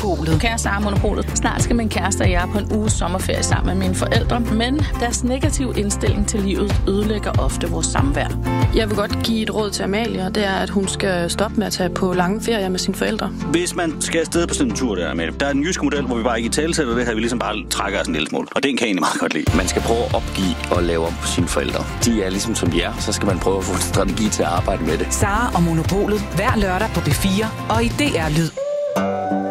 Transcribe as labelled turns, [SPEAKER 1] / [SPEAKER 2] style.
[SPEAKER 1] Monopolet.
[SPEAKER 2] Kære Sara, Monopolet. Snart skal min kæreste og jeg på en uges sommerferie sammen med mine forældre, men deres negative indstilling til livet ødelægger ofte vores samvær.
[SPEAKER 3] Jeg vil godt give et råd til Amalie, og det er, at hun skal stoppe med at tage på lange ferier med sine forældre.
[SPEAKER 4] Hvis man skal afsted på sådan en tur der, Amalie, der er en jysk model, hvor vi bare ikke talesætter det her, vi ligesom bare trækker os en lille smule. Og den kan jeg egentlig meget godt lide.
[SPEAKER 5] Man skal prøve at opgive og lave om på sine forældre. De er ligesom som de er, så skal man prøve at få en strategi til at arbejde med det.
[SPEAKER 1] Sara og Monopolet. Hver lørdag på B4 og i DR Lyd.